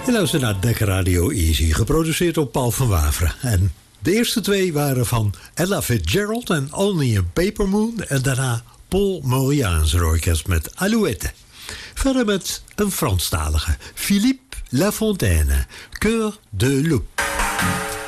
Je luistert naar Dek Radio Easy, geproduceerd door Paul van Waveren. En de eerste twee waren van Ella Fitzgerald en Only a Paper Moon. En daarna Paul Moriaans orkest met Alouette. Verder met een Franstalige, Philippe Lafontaine, Cœur de Loup.